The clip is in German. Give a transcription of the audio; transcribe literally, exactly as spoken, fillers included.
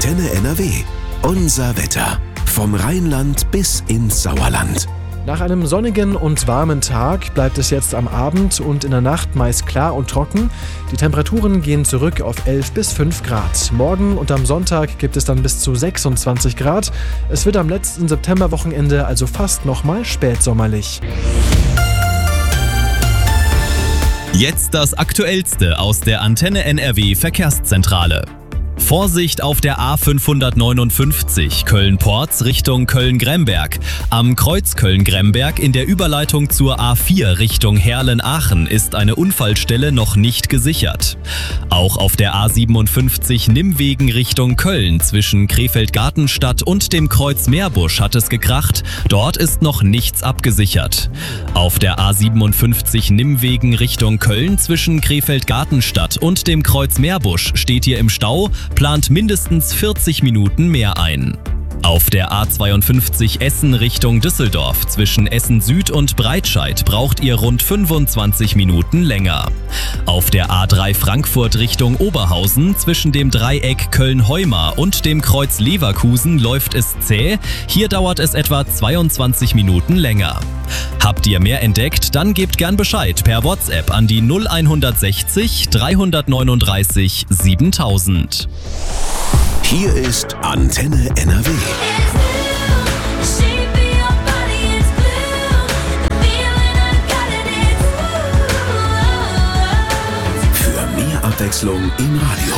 Antenne N R W. Unser Wetter. Vom Rheinland bis ins Sauerland. Nach einem sonnigen und warmen Tag bleibt es jetzt am Abend und in der Nacht meist klar und trocken. Die Temperaturen gehen zurück auf elf bis fünf Grad. Morgen und am Sonntag gibt es dann bis zu sechsundzwanzig Grad. Es wird am letzten Septemberwochenende also fast nochmal spätsommerlich. Jetzt das Aktuellste aus der Antenne N R W Verkehrszentrale. Vorsicht auf der A fünfhundertneunundfünfzig Köln-Porz Richtung Köln-Gremberg. Am Kreuz Köln-Gremberg in der Überleitung zur A vier Richtung Herlen-Aachen ist eine Unfallstelle noch nicht gesichert. Auch auf der A siebenundfünfzig Nimmwegen Richtung Köln zwischen Krefeld-Gartenstadt und dem Kreuz Meerbusch hat es gekracht. Dort ist noch nichts abgesichert. Auf der A siebenundfünfzig Nimmwegen Richtung Köln zwischen Krefeld-Gartenstadt und dem Kreuz Meerbusch steht ihr im Stau. Plant mindestens vierzig Minuten mehr ein. Auf der A zweiundfünfzig Essen Richtung Düsseldorf zwischen Essen Süd und Breitscheid braucht ihr rund fünfundzwanzig Minuten länger. Auf der A drei Frankfurt Richtung Oberhausen zwischen dem Dreieck Köln-Heumar und dem Kreuz Leverkusen läuft es zäh. Hier dauert es etwa zweiundzwanzig Minuten länger. Habt ihr mehr entdeckt, dann gebt gern Bescheid per WhatsApp an die null sechzig dreihundertneununddreißig siebentausend. Hier ist Antenne N R W. Für mehr Abwechslung im Radio.